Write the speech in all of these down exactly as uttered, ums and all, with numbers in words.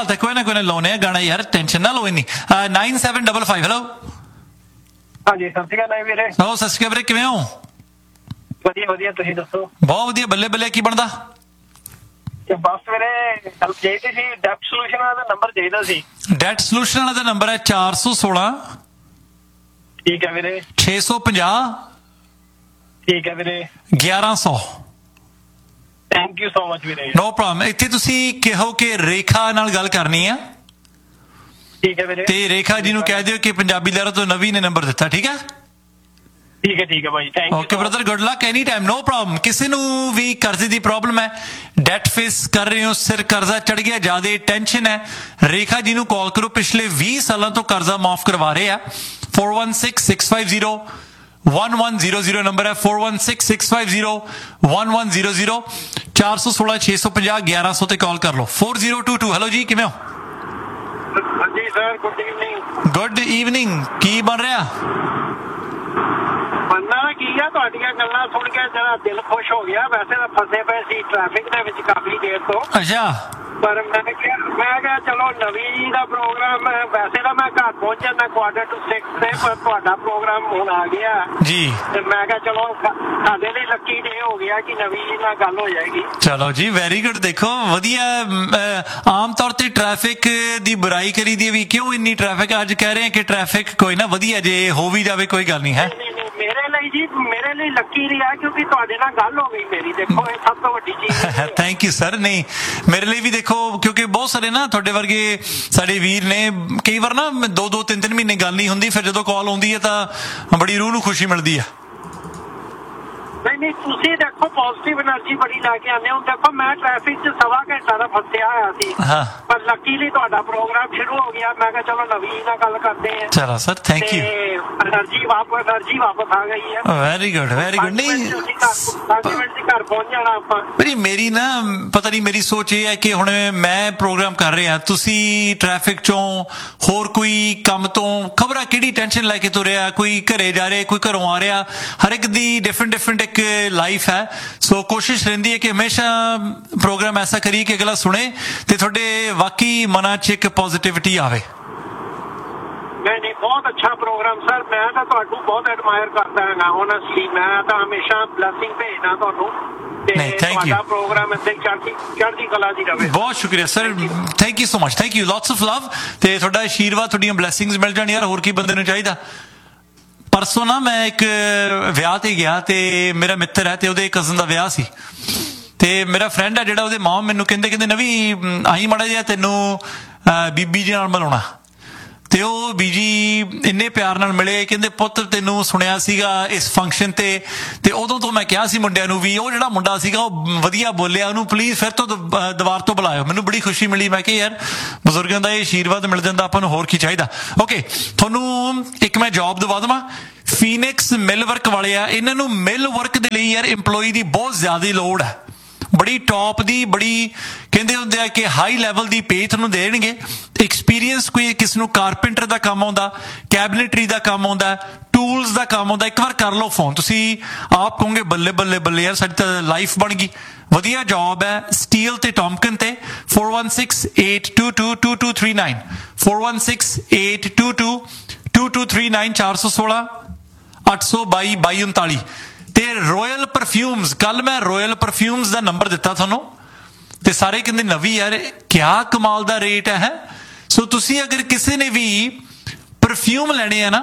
हालत है? कोई ना कोई ना लाने गाना यार, टेंशन ना लो इन्नी। Nine seven double five. Hello हाँ जी, सत श्री अकाल वीरे। हो सत श्री अकाल वीरे, किवें हो? ਵਧੀਆ ਵਧੀਆ, ਤੁਸੀਂ ਦੱਸੋ? ਬਹੁਤ ਵਧੀਆ। ਬੱਲੇ ਬੱਲੇ, ਕੀ ਬਣਦਾ? ਤੇ ਬਸ ਵੀਰੇ ਹੈਲਪ ਚਾਹੀਦੀ ਸੀ, ਡੈਟ ਸੋਲੂਸ਼ਨ ਵਾਲਾ ਦਾ ਨੰਬਰ ਚਾਹੀਦਾ ਸੀ। ਡੈਟ ਸੋਲੂਸ਼ਨ ਵਾਲਾ ਦਾ ਨੰਬਰ ਹੈ ਚਾਰ ਸੌ ਸੋਲਾਂ। ਠੀਕ ਹੈ ਵੀਰੇ। ਛੇ ਸੌ ਪੰਜਾਹ। ਠੀਕ ਹੈ ਵੀਰੇ। ਗਿਆਰਾਂ ਸੌ। ਥੈਂਕ ਯੂ ਸੋ ਮਚ ਵੀਰੇ। No problem. ਇੱਥੇ ਤੁਸੀਂ ਕਹੋ ਕਿ ਰੇਖਾ ਨਾਲ ਗੱਲ ਕਰਨੀ ਆ। ਠੀਕ ਹੈ ਵੀਰੇ। ਤੇ ਰੇਖਾ ਜੀ ਨੂੰ ਕਹਿ ਦਿਓ ਕਿ ਪੰਜਾਬੀ ਲਹਿਰ ਤੋਂ ਨਵੀਂ ਨੇ ਨੰਬਰ ਦਿੱਤਾ। ਠੀਕ ਹੈ? ਠੀਕ ਹੈ ਠੀਕ ਹੈ ਭਾਈ, thank you. Okay brother, good luck any time, no problem. ਕਿਸੇ ਨੂੰ ਵੀ ਕਰਜ਼ੇ ਦੀ ਪ੍ਰੋਬਲਮ ਹੈ, ਡੈਟ ਫੇਸ ਕਰ ਰਹੇ ਹੋ, ਸਿਰ ਕਰਜ਼ਾ ਚੜ ਗਿਆ, ਜ਼ਿਆਦਾ ਟੈਨਸ਼ਨ ਹੈ, ਰੇਖਾ ਜੀ ਨੂੰ ਕਾਲ ਕਰੋ। ਪਿਛਲੇ ਵੀਹ ਸਾਲਾਂ ਤੋਂ ਕਰਜ਼ਾ ਮਾਫ ਕਰਵਾ ਰਹੇ ਆ। Four one six six five zero one one zero zero number है। Four one six six five zero one one zero zero. चार सौ सोलह छे सौ पंजाह ग्यारह सौ ते कॉल कर लो। Four zero to to. Hello जी, किवें हो? हाँ जी sir, good evening. Good evening. की बन रहा? बनना की है, ਤੁਹਾਡੀਆਂ ਗੱਲਾਂ ਸੁਣ ਕੇ ਜਰਾ ਦਿਲ ਖੁਸ਼ ਹੋ ਗਿਆ। ਵੈਸੇ ਤਾਂ ਫਸੇ ਪਏ ਸੀ ਟ੍ਰੈਫਿਕ ਦੇ ਵਿੱਚ ਕਾਫੀ ਦੇਰ ਤੋਂ। ਅੱਛਾ। ਪਰ ਮੈਂ ਕਿਹਾ ਮੈਂ ਕਿਹਾ ਚਲੋ ਨਵੀਂ ਦਾ ਪ੍ਰੋਗਰਾਮ, ਵੈਸੇ ਤਾਂ ਮੈਂ ਘਰ ਪਹੁੰਚ ਜਾਂਦਾ ਕੁਆਟਰ ਟੂ ਸਿਕਸ ਤੇ, ਪਰ ਤੁਹਾਡਾ ਪ੍ਰੋਗਰਾਮ ਹੁਣ ਆ ਗਿਆ ਜੀ ਤੇ ਮੈਂ ਕਿਹਾ ਚਲੋ ਸਾਡੇ ਲਈ ਲੱਕੀ ਡੇ ਹੋ ਗਿਆ ਕਿ ਨਵੀਂ ਨਾਲ ਗੱਲ ਹੋ ਜਾਏਗੀ। ਚਲੋ ਜੀ, ਵੈਰੀ ਗੁੱਡ। ਦੇਖੋ ਵਧੀਆ। ਆਮ ਤੌਰ ਤੇ ਟ੍ਰੈਫਿਕ ਦੀ ਬੁਰਾਈ ਕਰੀ ਦੀ ਵੀ, ਕਿਉਂ ਇੰਨੀ ਟ੍ਰੈਫਿਕ? ਅੱਜ ਕਹਿ ਰਹੇ ਕਿ ਟ੍ਰੈਫਿਕ ਕੋਈ ਨਾ ਵਧੀਆ, ਜੇ ਹੋ ਵੀ ਜਾਵੇ ਕੋਈ ਗੱਲ ਨਹੀਂ ਹੈ। ਮੇਰੇ ਲਈ ਜੀ, ਮੇਰੇ ਲਈ ਲੱਕੀ ਰਿਹਾ ਕਿਉਂਕਿ ਤੁਹਾਡੇ ਨਾਲ ਗੱਲ ਹੋ ਗਈ ਮੇਰੀ। ਦੇਖੋ ਇਹ ਸਭ ਤੋਂ ਵੱਡੀ ਚੀਜ਼ ਹੈ। Thank you sir. ਨਹੀਂ, ਮੇਰੇ ਲਈ ਵੀ ਦੇਖੋ, ਕਿਉਂਕਿ ਬਹੁਤ ਸਾਰੇ ਨਾ ਤੁਹਾਡੇ ਵਰਗੇ ਸਾਡੇ ਵੀਰ ਨੇ, ਕਈ ਵਾਰ ਨਾ ਦੋ ਦੋ ਤਿੰਨ ਤਿੰਨ ਮਹੀਨੇ ਗੱਲ ਨਹੀਂ ਹੁੰਦੀ, ਫਿਰ ਜਦੋਂ ਕਾਲ ਆਉਂਦੀ ਹੈ ਤਾਂ ਬੜੀ ਰੂਹ ਨੂੰ ਖੁਸ਼ੀ ਮਿਲਦੀ ਹੈ। ਨਹੀਂ ਨਹੀਂ, ਤੁਸੀਂ ਦੇਖੋ ਪੋਜ਼ਿਟਿਵ એનર્ਜੀ ਬੜੀ ਲੈ ਕੇ ਆਉਂਦੇ ਹੋ। ਦੇਖੋ ਮੈਂ ਟ੍ਰੈਫਿਕ 'ਚ ਸਵਾ ਘੰਟਾ ਦਾ ਫਸਿਆ ਹੋਇਆ ਸੀ, ਪਰ ਲੱਕੀਲੀ ਤੁਹਾਡਾ ਪ੍ਰੋਗਰਾਮ ਸ਼ੁਰੂ ਹੋ ਗਿਆ। ਮੈਂ ਕਿਹਾ ਚਲੋ ਨਵੀਂ ਨਾਲ ਗੱਲ ਕਰਦੇ ਆ। ਚਲੋ ਸਰ, ਥੈਂਕ ਯੂ। એનર્ਜੀ ਵਾਪਸ એનર્ਜੀ ਵਾਪਸ ਆ ਗਈ ਹੈ। Very good, very good. ਨਹੀਂ, ਪੰਜ ਮਿੰਟ 'ਚ ਘਰ ਪਹੁੰਚ ਜਾਣਾ ਆਪਾਂ। ਮੇਰੀ ਮੇਰੀ ਨਾ ਪਤਾ ਨਹੀਂ, ਮੇਰੀ ਸੋਚ ਇਹ ਹੈ ਕਿ ਹੁਣ ਮੈਂ ਪ੍ਰੋਗਰਾਮ ਕਰ ਰਿਹਾ, ਤੁਸੀਂ ਟ੍ਰੈਫਿਕ ਚੋਂ ਹੋਰ ਕੋਈ ਕੰਮ ਤੋਂ ਖਬਰਾਂ ਕਿਹੜੀ ਟੈਨਸ਼ਨ ਲੈ ਕੇ ਤੁਰਿਆ, ਕੋਈ ਘਰੇ ਜਾ ਰਿਹਾ, ਕੋਈ ਘਰੋਂ ਆ ਰਿਹਾ, ਹਰ ਇੱਕ ਦੀ ਡਿਫਰੈਂਟ ਡਿਫਰੈਂਟ ਇੱਕ ਲਾਈਫ ਹੈ। ਸੋ ਕੋਸ਼ਿਸ਼ ਰਹਿੰਦੀ ਹੈ ਕਿ ਹਮੇਸ਼ਾ ਪ੍ਰੋਗਰਾਮ ਐਸਾ ਕਰੀਏ ਕਿ ਅਗਲਾ ਸੁਣੇ ਤੇ ਤੁਹਾਡੇ ਵਾਕਈ ਮਨਾਂ 'ਚ ਇੱਕ ਪੋਜ਼ਿਟਿਵਿਟੀ ਆਵੇ। ਨਹੀਂ ਨਹੀਂ, ਬਹੁਤ ਅੱਛਾ ਪ੍ਰੋਗਰਾਮ ਸਰ। ਮੈਂ ਤਾਂ ਤੁਹਾਨੂੰ ਬਹੁਤ ਐਡਮਾਇਰ ਕਰਦਾ ਹੈਗਾ ਹੋਨੈਸਟਲੀ। ਮੈਂ ਤਾਂ ਹਮੇਸ਼ਾ ਬਲੈਸਿੰਗ ਭੇਜਦਾ ਤੁਹਾਨੂੰ ਤੇ ਤੁਹਾਡਾ ਪ੍ਰੋਗਰਾਮ ਇੱਥੇ ਚੜ੍ਹਦੀ ਚੜ੍ਹਦੀ ਕਲਾ ਦੀ ਰਹੇ। ਬਹੁਤ ਸ਼ੁਕਰੀਆ sir, thank you so much. Thank you, lots of love ਤੇ ਤੁਹਾਡਾ ਆਸ਼ੀਰਵਾਦ, ਤੁਹਾਡੀਆਂ ਬਲੈਸਿੰਗਸ ਮਿਲ ਜਾਣ ਯਾਰ, ਹੋਰ ਕੀ ਬੰਦੇ ਨੂੰ ਚਾਹੀਦਾ। ਪਰਸੋਂ ਨਾ ਮੈਂ ਇੱਕ ਵਿਆਹ ਤੇ ਗਿਆ ਤੇ ਮੇਰਾ ਮਿੱਤਰ ਹੈ ਤੇ ਉਹਦੇ ਕਜ਼ਨ ਦਾ ਵਿਆਹ ਸੀ ਤੇ ਮੇਰਾ ਫਰੈਂਡ ਹੈ ਜਿਹੜਾ, ਉਹਦੇ ਮਾਂ ਮੈਨੂੰ ਕਹਿੰਦੇ ਕਹਿੰਦੇ ਨਵੀਂ ਆਈ ਮਾੜਾ ਜਿਹਾ ਤੈਨੂੰ ਬੀਬੀ ਜੀ ਨਾਲ ਮਿਲਾਉਣਾ। ਤੇ ਉਹ ਬੀਜੀ ਇੰਨੇ ਪਿਆਰ ਨਾਲ ਮਿਲੇ, ਕਹਿੰਦੇ ਪੁੱਤ ਤੈਨੂੰ ਸੁਣਿਆ ਸੀਗਾ ਇਸ ਫੰਕਸ਼ਨ ਤੇ ਤੇ ਉਦੋਂ ਤੋਂ ਮੈਂ ਕਿਹਾ ਸੀ ਮੁੰਡਿਆਂ ਨੂੰ ਵੀ ਉਹ ਜਿਹੜਾ ਮੁੰਡਾ ਸੀਗਾ ਉਹ ਵਧੀਆ ਬੋਲਿਆ, ਉਹਨੂੰ ਪਲੀਜ਼ ਫਿਰ ਤੋਂ ਦੁਬਾਰ ਤੋਂ ਬੁਲਾਇਓ। ਮੈਨੂੰ ਬੜੀ ਖੁਸ਼ੀ ਮਿਲੀ। ਮੈਂ ਕਿਹਾ ਯਾਰ ਬਜ਼ੁਰਗਾਂ ਦਾ ਇਹ ਆਸ਼ੀਰਵਾਦ ਮਿਲ ਜਾਂਦਾ, ਆਪਾਂ ਨੂੰ ਹੋਰ ਕੀ ਚਾਹੀਦਾ। ਓਕੇ, ਤੁਹਾਨੂੰ ਇੱਕ ਮੈਂ ਜੌਬ ਦਵਾ ਦੇਵਾਂ। ਫੀਨਿਕਸ ਮਿਲ ਵਰਕ ਵਾਲੇ ਆ, ਇਹਨਾਂ ਨੂੰ ਮਿਲ ਵਰਕ ਦੇ ਲਈ ਯਾਰ ਇੰਪਲੋਈ ਦੀ ਬਹੁਤ ਜ਼ਿਆਦਾ ਲੋੜ ਹੈ। ਬੜੀ ਟੌਪ ਦੀ, ਬੜੀ ਕਹਿੰਦੇ ਹੁੰਦੇ ਆ ਕਿ ਹਾਈ ਲੈਵਲ ਦੀ ਪੇ ਤੁਹਾਨੂੰ ਦੇਣਗੇ। ਐਕਸਪੀਰੀਅੰਸ ਕੋਈ ਕਿਸ ਨੂੰ ਕਾਰਪੈਂਟਰ ਦਾ ਕੰਮ ਆਉਂਦਾ, ਕੈਬਨਿਟਰੀ ਦਾ ਕੰਮ ਆਉਂਦਾ, ਟੂਲਸ ਦਾ ਕੰਮ ਆਉਂਦਾ, ਇੱਕ ਵਾਰ ਕਰ ਲਓ ਫੋਨ। ਤੁਸੀਂ ਆਪ ਕਹੋਗੇ ਬੱਲੇ ਬੱਲੇ ਬੱਲੇ ਯਾਰ ਸਾਡੀ ਤਾਂ ਲਾਈਫ ਬਣ ਗਈ। ਵਧੀਆ ਜੌਬ ਹੈ ਸਟੀਲ ਤੇ ਟੌਮਕਨ ਤੇ। Four one six eight to to to to three nine four one six eight to to to to three nine चार सौ सोलह अठ सौ बाई बाई उनताली ਤੇ ਰੋਇਲ ਪਰਫਿਊਮਸ। ਕੱਲ ਮੈਂ ਰੋਇਲ ਪਰਫਿਊਮਸ ਦਾ ਨੰਬਰ ਦਿੱਤਾ ਤੁਹਾਨੂੰ ਤੇ ਸਾਰੇ ਕਹਿੰਦੇ ਨਵੀਂ ਯਾਰ ਕਿਆ ਕਮਾਲ ਦਾ ਰੇਟ ਹੈ। ਸੋ ਤੁਸੀਂ ਅਗਰ ਕਿਸੇ ਨੇ ਵੀ ਪਰਫਿਊਮ ਲੈਣੇ ਆ ਨਾ,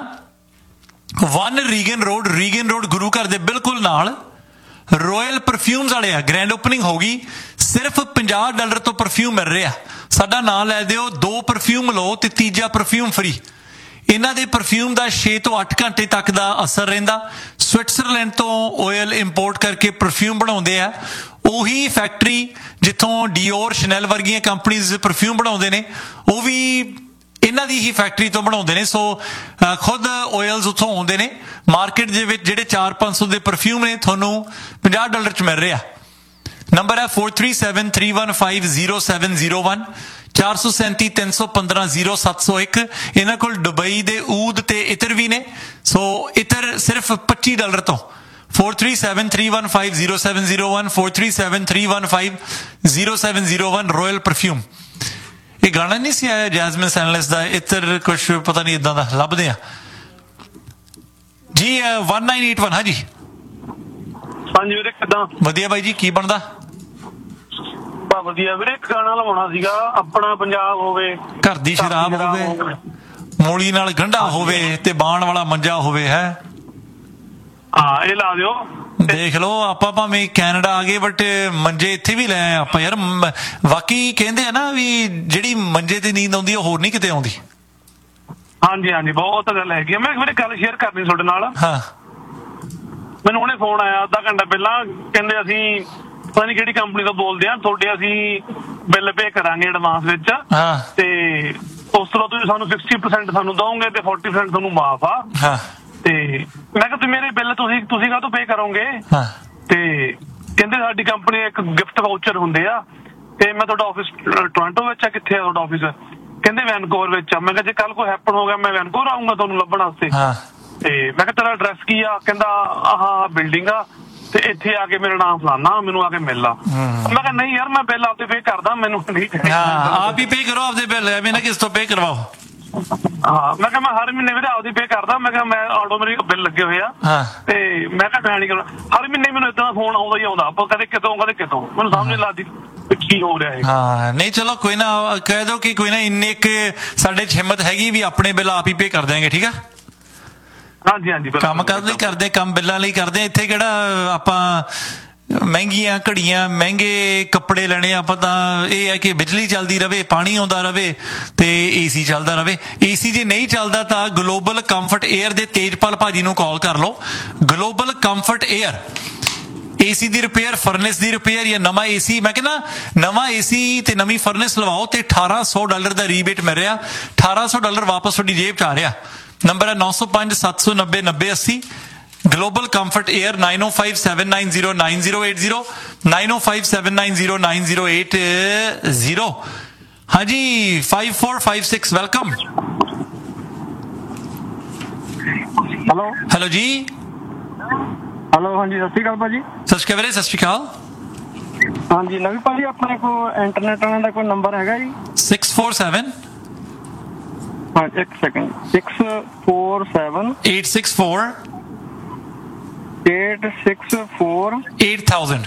one Reagan road, Reagan road ਗੁਰੂ ਘਰ ਦੇ ਬਿਲਕੁਲ ਨਾਲ ਰੋਇਲ ਪਰਫਿਊਮਸ ਵਾਲੇ ਆ। ਗ੍ਰੈਂਡ ਓਪਨਿੰਗ ਹੋ ਗਈ, ਸਿਰਫ ਪੰਜਾਹ ਡਾਲਰ ਤੋਂ ਪਰਫਿਊਮ ਮਿਲ ਰਿਹਾ। ਸਾਡਾ ਨਾਂ ਲੈ ਦਿਓ, ਦੋ ਪਰਫਿਊਮ ਲਓ ਤੇ ਤੀਜਾ ਪਰਫਿਊਮ ਫਰੀ। ਇਹਨਾਂ ਦੇ ਪਰਫਿਊਮ ਦਾ ਛੇ ਤੋਂ ਅੱਠ ਘੰਟੇ ਤੱਕ ਦਾ ਅਸਰ ਰਹਿੰਦਾ। ਸਵਿਟਜ਼ਰਲੈਂਡ ਤੋਂ ਆਇਲ ਇੰਪੋਰਟ ਕਰਕੇ ਪਰਫਿਊਮ ਬਣਾਉਂਦੇ ਆ। ਉਹੀ ਫੈਕਟਰੀ ਜਿੱਥੋਂ ਡੀਓਰ, ਸ਼ਨੈਲ ਵਰਗੀਆਂ ਕੰਪਨੀਜ਼ ਪਰਫਿਊਮ ਬਣਾਉਂਦੇ ਨੇ, ਉਹ ਵੀ ਇਹਨਾਂ ਦੀ ਹੀ ਫੈਕਟਰੀ ਤੋਂ ਬਣਾਉਂਦੇ ਨੇ। ਸੋ ਖੁਦ ਆਇਲਸ ਉੱਥੋਂ ਆਉਂਦੇ ਨੇ। ਮਾਰਕੀਟ ਦੇ ਵਿੱਚ ਜਿਹੜੇ ਚਾਰ ਪੰਜ ਸੌ ਦੇ ਪਰਫਿਊਮ ਨੇ ਤੁਹਾਨੂੰ ਪੰਜਾਹ ਡਾਲਰ 'ਚ ਮਿਲ ਰਿਹਾ। ਨੰਬਰ ਹੈ four three seven three one five zero seven zero one चार सौ सैंती तीन सौ पंद्रह जीरो सत्त सौ एक। ਇਹਨਾਂ ਕੋਲ ਦੁਬਈ ਦੇ ਊਦ ਤੇ ਇਤਰ ਵੀ ਨੇ। ਸੋ ਇਤਰ ਸਿਰਫ ਪੱਚੀ ਡਾਲਰ ਤੋਂ। Four three seven three one five zero seven zero one four three seven three one five zero seven zero one royal perfume. ਇਹ ਗਾਣਾ ਨਹੀਂ ਸੀ ਆਇਆ ਜੈਸਮਿਨ ਸੈਨਲੈਸ ਦਾ, ਇੱਧਰ ਕੁਛ ਪਤਾ ਨਹੀਂ ਇਦਾਂ ਦਾ ਲੱਭਦੇ ਆ ਜੀ। one nine eight one ਹਾਂਜੀ ਹਾਂਜੀ ਵੀਰੇ ਕਿੱਦਾਂ? ਵਧੀਆ ਬਾਈ ਜੀ, ਕੀ ਬਣਦਾ? ਬਾ ਵਧੀਆ ਵੀਰੇ, ਇੱਕ ਗਾਣਾ ਲਵਾਉਣਾ ਸੀਗਾ, ਆਪਣਾ ਪੰਜਾਬ ਹੋਵੇ, ਘਰ ਦੀ ਸ਼ਰਾਬ ਹੋਵੇ, ਮੂਲੀ ਨਾਲ ਗੰਢਾ ਹੋਵੇ ਤੇ ਬਾਣ ਵਾਲਾ ਮੰਜਾ ਹੋਵੇ। ਹੈ ਹਾਂ ਇਹ ਲਾ ਦਿਓ। ਦੇਖ ਲਓ ਆਪਾਂ ਭਾਵੇਂ ਕੈਨੇਡਾ ਆ ਗਏ ਬਟ ਮੰਜੇ ਇੱਥੇ ਵੀ ਲੈ ਆਏ ਆਪਾਂ ਯਾਰ। ਬਾਕੀ ਕਹਿੰਦੇ ਆ ਨਾ ਵੀ ਜਿਹੜੀ ਮੰਜੇ ਤੇ ਨੀਂਦ ਆਉਂਦੀ ਉਹ ਹੋਰ ਨਹੀਂ ਕਿਤੇ ਆਉਂਦੀ। ਹਾਂਜੀ ਹਾਂਜੀ ਬਹੁਤ ਗੱਲ ਹੈਗੀ। ਮੈਂ ਵੀਰੇ ਗੱਲ ਸ਼ੇਅਰ ਕਰਨੀ ਤੁਹਾਡੇ ਨਾਲ। ਹਾਂ ਮੈਨੂੰ ਹੁਣੇ ਫੋਨ ਆਇਆ ਅੱਧਾ ਘੰਟਾ ਪਹਿਲਾਂ, ਕਹਿੰਦੇ ਅਸੀਂ ਪਤਾ ਨਹੀਂ ਕਿਹੜੀ ਕੰਪਨੀ ਤੋਂ ਬੋਲਦੇ ਆ, ਤੁਹਾਡੇ ਅਸੀਂ ਬਿੱਲ ਪੇ ਕਰਾਂਗੇ ਐਡਵਾਂਸ ਵਿੱਚ, ਤੇ ਉਸ ਤੋਂ ਬਾਅਦ ਤੁਸੀਂ ਸਾਨੂੰ ਸਿਕਸਟੀ ਪਰਸੈਂਟ ਸਾਨੂੰ ਦਓਗੇ ਤੇ ਫੋਰਟੀ ਪਰਸੈਂਟ ਤੁਹਾਨੂੰ ਮਾਫ ਆ। ਤੇ ਮੈਂ ਕਿਹਾ ਤੁਸੀਂ ਮੇਰੇ ਬਿੱਲ ਤੁਸੀਂ ਤੁਸੀਂ ਕਾਹਤੋਂ ਪੇ ਕਰੋਗੇ? ਤੇ ਕਹਿੰਦੇ ਸਾਡੀ ਕੰਪਨੀ ਇੱਕ ਗਿਫਟ ਵਾਊਚਰ ਹੁੰਦੇ ਆ, ਤੇ ਮੈਂ ਤੁਹਾਡਾ ਆਫਿਸ ਟੋਰਾਂਟੋ ਵਿੱਚ ਆ, ਕਿੱਥੇ ਆ ਤੁਹਾਡਾ ਆਫਿਸ? ਕਹਿੰਦੇ ਵੈਨਕੂਵਰ ਵਿੱਚ ਆ। ਮੈਂ ਕਿਹਾ ਜੇ ਕੱਲ ਕੋਈ ਹੈਪਨ ਹੋ ਗਿਆ ਮੈਂ ਵੈਨਕੂਵਰ ਆਊਂਗਾ ਤੁਹਾਨੂੰ ਲੱਭਣ ਵਾਸਤੇ। ਤੇ ਮੈਂ ਕਿਹਾ ਤੇਰਾ ਐਡਰੈਸ ਕੀ ਆ? ਕਹਿੰਦਾ ਆਹ ਬਿਲਡਿੰਗ ਆ ਤੇ ਇੱਥੇ ਆ ਕੇ ਮੇਰਾ ਨਾਮ ਫਲਾਨਾ, ਮੈਨੂੰ ਆ ਕੇ ਮਿਲ ਲਾ। ਮੈਂ ਕਿਹਾ ਨਹੀਂ ਯਾਰ ਮੈਂ ਬਿੱਲ ਆਪਦੇ ਪੇ ਕਰਦਾ, ਮੈਨੂੰ ਨਹੀਂ ਆਪ ਹੀ ਪੇ ਕਰੋ ਆਪਦੇ ਬਿੱਲ, ਐਵੇਂ ਨਾ ਕਿਸ ਤੋਂ ਪੇ ਕਰਵਾਓ। ਹਾਂ ਮੈਂ ਕਿਹਾ ਮੈਂ ਹਰ ਮਹੀਨੇ ਵੀਰੇ ਆਪਦੀ ਪੇ ਕਰਦਾ। ਮੈਂ ਕਿਹਾ ਮੈਂ ਆਟੋ ਮੇਰੇ ਬਿੱਲ ਲੱਗੇ ਹੋਏ ਆ, ਤੇ ਮੈਂ ਕਿਹਾ ਮੈਂ ਨਹੀਂ ਕਰਨਾ। ਹਰ ਮਹੀਨੇ ਮੈਨੂੰ ਏਦਾਂ ਦਾ ਫੋਨ ਆਉਂਦਾ ਹੀ ਆਉਂਦਾ, ਕਦੇ ਕਿਤੋਂ ਕਦੇ ਕਿਤੋਂ, ਮੈਨੂੰ ਸਮਝ ਨਹੀਂ ਲੱਗਦੀ ਕੀ ਹੋ ਰਿਹਾ ਹੈ। ਹਾਂ ਨਹੀਂ ਚਲੋ ਕੋਈ ਨਾ, ਕਹਿ ਦੋ ਕਿ ਕੋਈ ਨਾ ਇੰਨੇ ਕੁ ਸਾਡੇ ਚ ਹਿੰਮਤ ਹੈਗੀ ਵੀ ਆਪਣੇ ਬਿੱਲ ਆਪ ਹੀ ਪੇ ਕਰ ਦਿਆਂਗੇ। ਠੀਕ ਆ? ਹਾਂਜੀ ਹਾਂਜੀ ਕੰਮ ਕਰਦੇ ਕਰਦੇ ਕੰਮ ਬਿੱਲਾਂ ਲਈ ਕਰਦੇ। ਇੱਥੇ ਕਿਹੜਾ ਆਪਾਂ ਮਹਿੰਗੀਆਂ ਘੜੀਆਂ ਮਹਿੰਗੇ ਕੱਪੜੇ ਲੈਣੇ, ਆਪਾਂ ਤਾਂ ਇਹ ਹੈ ਕਿ ਬਿਜਲੀ ਚੱਲਦੀ ਰਵੇ, ਪਾਣੀ ਆਉਂਦਾ ਰਵੇ ਤੇ ਏਸੀ ਚੱਲਦਾ ਰਵੇ। ਏਸੀ ਜੇ ਨਹੀਂ ਚੱਲਦਾ ਤਾਂ ਗਲੋਬਲ ਕੰਫਰਟ 에ਅਰ ਦੇ ਤੇਜਪਾਲ ਭਾਜੀ ਨੂੰ ਕਾਲ ਕਰ ਲਓ। ਗਲੋਬਲ ਕੰਫਰਟ 에ਅਰ ਏਸੀ ਦੀ ਰਿਪੇਅਰ, ਫਰਨੈਸ ਦੀ ਰਿਪੇਅਰ ਜਾਂ ਨਵਾਂ ਏਸੀ, ਮੈਂ ਕਹਿੰਦਾ ਨਵਾਂ ਏਸੀ ਤੇ ਨਵੀਂ ਫਰਨੈਸ ਲਵਾਓ ਤੇ ਅਠਾਰਾਂ ਸੌ ਡਾਲਰ ਦਾ ਰੀਬੇਟ ਮਿਲ ਰਿਹਾ। ਅਠਾਰਾਂ ਸੌ ਡਾਲਰ ਵਾਪਸ ਤੁਹਾਡੀ ਜੇਬ ਚ ਆ ਰਿਹਾ। ਨੰਬਰ ਹੈ ਨੌ ਸੌ ਪੰਜ ਸੱਤ ਸੌ ਨੱਬੇ ਨੱਬੇ ਅੱਸੀ। ਗਲੋਬਲ ਕੰਫਰਟ 에ਅਰ ਨਾਈਨ ਓ five seven nine zero nine zero eight zero nine ਓ five seven nine zero nine zero eight zero. ਹਾਂਜੀ five four five six welcome. Hello hello ਜੀ। ਹੈਲੋ ਹਾਂਜੀ ਸਤਿ ਸ਼੍ਰੀ ਅਕਾਲ ਭਾਜੀ। ਸਤਿ ਸ਼੍ਰੀ ਅਕਾਲ ਵੀਰੇ, ਸਤਿ ਸ਼੍ਰੀ ਅਕਾਲ। ਹਾਂਜੀ ਨਵੀਂ ਭਾਜੀ ਆਪਣੇ ਕੋਲ ਇੰਟਰਨੈਟ ਵਾਲਿਆਂ ਦਾ ਕੋਈ ਨੰਬਰ ਹੈਗਾ ਜੀ? ਸਿਕਸ ਫੋਰ ਸੈਵਨ ਹਾਂ ਇੱਕ second six four seven eight six four eight six four eight thousand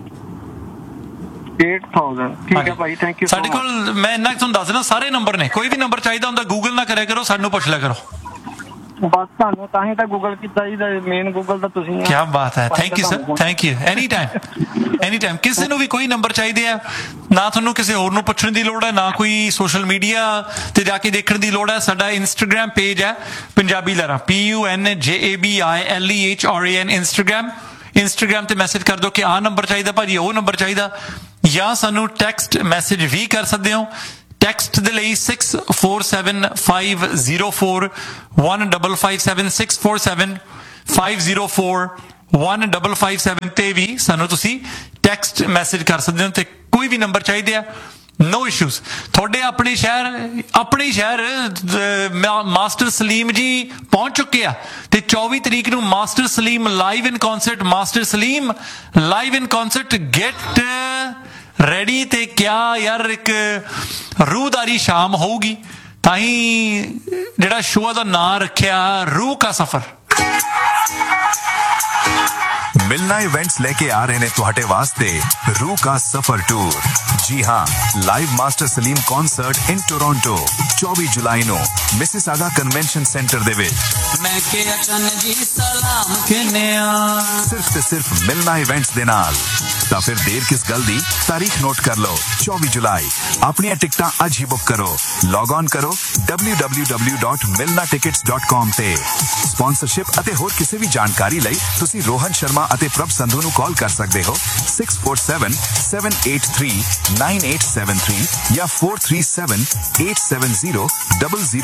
eight thousand. ਠੀਕ ਹੈ ਭਾਈ, ਥੈਂਕ ਯੂ। ਸਾਡੇ ਕੋਲ ਮੈਂ ਇੰਨਾ ਤੁਹਾਨੂੰ ਦੱਸ ਦੇਣਾ ਸਾਰੇ ਨੰਬਰ ਨੇ, ਕੋਈ ਵੀ ਨੰਬਰ ਚਾਹੀਦਾ ਹੁੰਦਾ ਗੂਗਲ ਨਾ ਕਰਿਆ ਕਰੋ, ਸਾਨੂੰ ਪੁੱਛ ਲਿਆ ਕਰੋ। ਬਸ ਤੁਹਾਨੂੰ ਤਾਂ ਹੀ ਤਾਂ ਗੂਗਲ ਕੀਤਾ ਜੀ, ਮੇਨ ਗੂਗਲ ਤਾਂ ਤੁਸੀਂ। ਕੀ ਬਾਤ ਹੈ, thank you sir, thank you. Any time any time ਕਿਸੇ ਨੂੰ ਵੀ ਕੋਈ ਨੰਬਰ ਚਾਹੀਦੇ ਆ, ਨਾ ਤੁਹਾਨੂੰ ਕਿਸੇ ਹੋਰ ਨੂੰ ਪੁੱਛਣ ਦੀ ਲੋੜ ਹੈ, ਨਾ ਕੋਈ ਸੋਸ਼ਲ ਮੀਡੀਆ ਤੇ ਜਾ ਕੇ ਦੇਖਣ ਦੀ ਲੋੜ ਹੈ। ਸਾਡਾ ਇੰਸਟਾਗ੍ਰਾਮ ਪੇਜ ਹੈ ਪੰਜਾਬੀ ਲਹਿਰਾਂ, ਪੀ ਯੂ ਐਨ ਜੇ A B I L E H R A N Instagram. Instagram ਤੇ ਮੈਸੇਜ ਕਰ ਦਿਓ ਕਿ ਆਹ ਨੰਬਰ ਚਾਹੀਦਾ ਭਾਜੀ, ਉਹ ਨੰਬਰ ਚਾਹੀਦਾ, ਜਾਂ ਸਾਨੂੰ ਟੈਕਸਟ ਮੈਸੇਜ ਵੀ ਕਰ ਸਕਦੇ ਹੋ। ਟੈਕਸਟ ਦੇ ਲਈ six four seven five zero four one double five seven six four seven five zero four one double five seven ਤੇ ਵੀ ਸਾਨੂੰ ਤੁਸੀਂ ਟੈਕਸਟ ਮੈਸੇਜ ਕਰ ਸਕਦੇ ਹੋ। ਤੇ ਕੋਈ ਵੀ ਨੰਬਰ ਚਾਹੀਦੇ ਆ, ਨੋ ਇਸ਼ੂਜ਼। ਤੁਹਾਡੇ ਆਪਣੇ ਸ਼ਹਿਰ ਆਪਣੇ ਸ਼ਹਿਰ ਮਾਸਟਰ ਸਲੀਮ ਜੀ ਪਹੁੰਚ ਚੁੱਕੇ ਆ ਤੇ ਚੌਵੀ ਤਰੀਕ ਨੂੰ ਮਾਸਟਰ ਸਲੀਮ ਲਾਈਵ ਇਨ ਕਨਸਰਟ, ਮਾਸਟਰ ਸਲੀਮ ਲਾਈਵ ਇਨ ਕਨਸਰਟ, ਗੈਟ ਰੈਡੀ। ਤੇ ਕਿਆ ਯਾਰ ਇੱਕ ਰੂਹਦਾਰੀ ਸ਼ਾਮ ਹੋਊਗੀ, ਤਾਂ ਹੀ ਜਿਹੜਾ ਸ਼ੋਅ ਦਾ ਨਾਂ ਰੱਖਿਆ रूह का सफर। मिलना इवेंट्स लेके आ रहे ने तुहाडे वास्ते रूह का सफर टूर। जी हाँ, live master Salim concert in Toronto चौबीस जुलाई नो मिसिसागा कन्वेंशन सेंटर दे विच। मैं के अचन जी सलाम कहने आ सिर्फ ते सिर्फ मिलना इवेंट्स दे नाल। तां फिर देर किस गल दी, तारीख नोट कर लो चौबीस जुलाई। अपनी टिकटां अज ही बुक करो, लॉग ऑन करो डबल्यू डबल्यू डबल्यू डॉट मिलना टिकट्स डॉट कॉम ते। स्पॉन्सरशिप ਅਤੇ ਹੋਰ ਕਿਸੇ ਵੀ ਜਾਣਕਾਰੀ ਲਈ ਤੁਸੀਂ ਰੋਹਨ ਸ਼ਰਮਾ ਅਤੇ ਪ੍ਰਭ ਸੰਧੂ ਨੂੰ ਕਾਲ ਕਰ ਸਕਦੇ ਹੋ six four seven seven eight three nine eight seven three ਜਾਂ four three seven eight seven zero zero zero